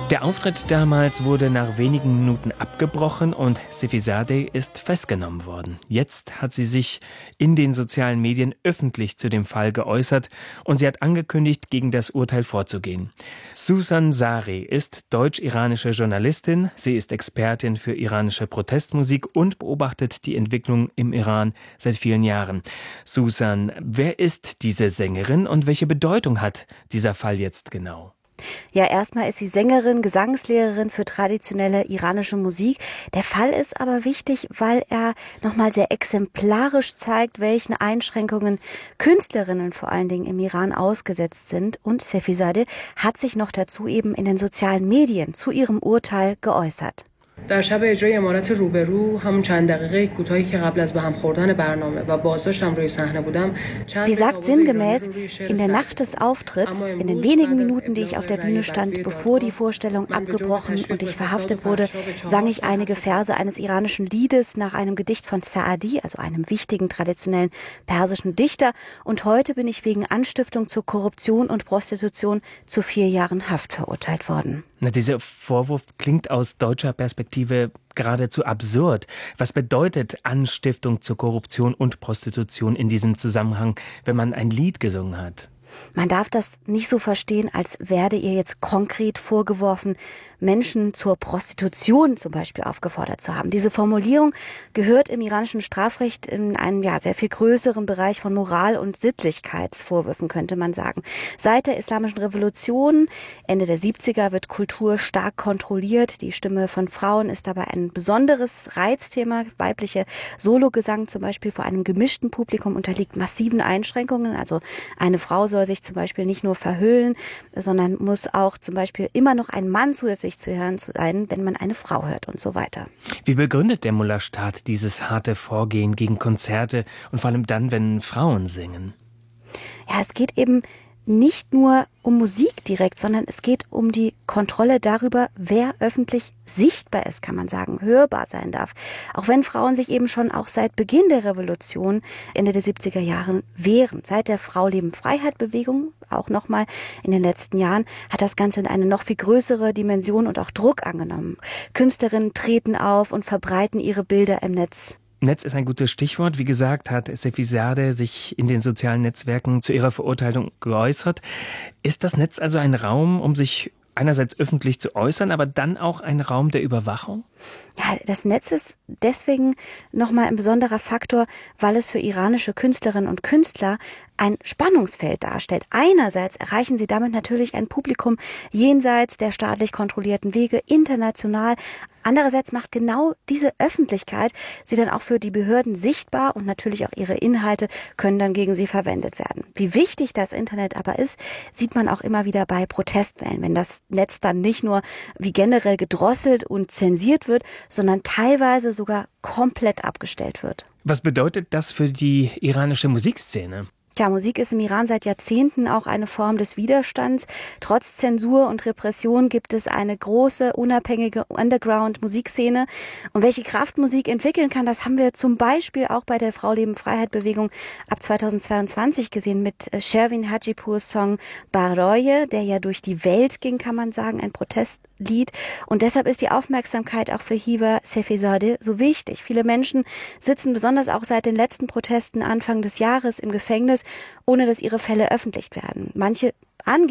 Der Auftritt damals wurde nach wenigen Minuten abgebrochen und Sefizadeh ist festgenommen worden. Jetzt hat sie sich in den sozialen Medien öffentlich zu dem Fall geäußert und sie hat angekündigt, gegen das Urteil vorzugehen. Susan Zareh ist deutsch-iranische Journalistin. Sie ist Expertin für iranische Protestmusik und beobachtet die Entwicklung im Iran seit vielen Jahren. Susan, wer ist diese Sängerin und welche Bedeutung hat dieser Fall jetzt genau? Ja, erstmal ist sie Sängerin, Gesangslehrerin für traditionelle iranische Musik. Der Fall ist aber wichtig, weil er nochmal sehr exemplarisch zeigt, welchen Einschränkungen Künstlerinnen vor allen Dingen im Iran ausgesetzt sind. Und Sefizadeh hat sich noch dazu eben in den sozialen Medien zu ihrem Urteil geäußert. در شب اجرای امارت روبرو همون چند دقیقه کوتاهی که قبل از به هم خوردن برنامه و بازداشتم روی صحنه بودم. Sie sagt sinngemäß, in der Nacht des Auftritts, in den wenigen Minuten, die ich auf der Bühne stand, bevor die Vorstellung abgebrochen und ich verhaftet wurde, sang ich einige Verse eines iranischen Liedes nach einem Gedicht von Saadi, also einem wichtigen traditionellen persischen Dichter. Und heute bin ich wegen Anstiftung zur Korruption und Prostitution zu 4 Jahren Haft verurteilt worden. Na, dieser Vorwurf klingt aus deutscher Perspektive geradezu absurd. Was bedeutet Anstiftung zur Korruption und Prostitution in diesem Zusammenhang, wenn man ein Lied gesungen hat? Man darf das nicht so verstehen, als werde ihr jetzt konkret vorgeworfen, Menschen zur Prostitution zum Beispiel aufgefordert zu haben. Diese Formulierung gehört im iranischen Strafrecht in einen sehr viel größeren Bereich von Moral- und Sittlichkeitsvorwürfen, könnte man sagen. Seit der Islamischen Revolution, Ende der 70er, wird Kultur stark kontrolliert. Die Stimme von Frauen ist dabei ein besonderes Reizthema. Weibliche Sologesang zum Beispiel vor einem gemischten Publikum unterliegt massiven Einschränkungen. Also eine Frau soll sich zum Beispiel nicht nur verhüllen, sondern muss auch zum Beispiel immer noch ein Mann zusätzlich zu hören sein, wenn man eine Frau hört und so weiter. Wie begründet der Mullah-Staat dieses harte Vorgehen gegen Konzerte und vor allem dann, wenn Frauen singen? Ja, es geht eben nicht nur um Musik direkt, sondern es geht um die Kontrolle darüber, wer öffentlich sichtbar ist, kann man sagen, hörbar sein darf. Auch wenn Frauen sich eben schon auch seit Beginn der Revolution, Ende der 70er Jahren, wehren. Seit der Frau-Leben-Freiheit-Bewegung, auch nochmal in den letzten Jahren, hat das Ganze in eine noch viel größere Dimension und auch Druck angenommen. Künstlerinnen treten auf und verbreiten ihre Bilder im Netz. Netz ist ein gutes Stichwort. Wie gesagt, hat Sefizadeh sich in den sozialen Netzwerken zu ihrer Verurteilung geäußert. Ist das Netz also ein Raum, um sich einerseits öffentlich zu äußern, aber dann auch ein Raum der Überwachung? Ja, das Netz ist deswegen nochmal ein besonderer Faktor, weil es für iranische Künstlerinnen und Künstler ein Spannungsfeld darstellt. Einerseits erreichen sie damit natürlich ein Publikum jenseits der staatlich kontrollierten Wege, international. Andererseits macht genau diese Öffentlichkeit sie dann auch für die Behörden sichtbar und natürlich auch ihre Inhalte können dann gegen sie verwendet werden. Wie wichtig das Internet aber ist, sieht man auch immer wieder bei Protestwellen, wenn das Netz dann nicht nur wie generell gedrosselt und zensiert wird, sondern teilweise sogar komplett abgestellt wird. Was bedeutet das für die iranische Musikszene? Tja, Musik ist im Iran seit Jahrzehnten auch eine Form des Widerstands. Trotz Zensur und Repression gibt es eine große, unabhängige Underground-Musikszene. Und welche Kraft Musik entwickeln kann, das haben wir zum Beispiel auch bei der Frau-Leben-Freiheit-Bewegung ab 2022 gesehen mit Shervin Hajipurs Song Baroye, der ja durch die Welt ging, kann man sagen, ein Protestlied. Und deshalb ist die Aufmerksamkeit auch für Hiba Sefizadeh so wichtig. Viele Menschen sitzen besonders auch seit den letzten Protesten Anfang des Jahres im Gefängnis, ohne dass ihre Fälle öffentlich werden. Manche